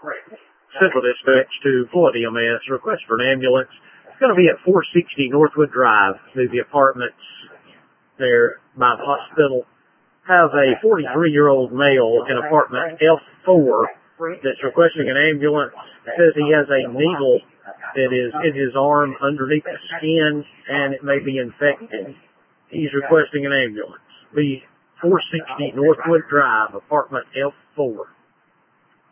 Central Dispatch to Floyd EMS. Request for an ambulance. It's going to be at 460 Northwood Drive, through the apartments there by the hospital. Have a 43-year-old male in apartment F4 that's requesting an ambulance. It says he has a needle that is in his arm underneath the skin, and it may be infected. He's requesting an ambulance. Be 460 Northwood Drive, apartment F4.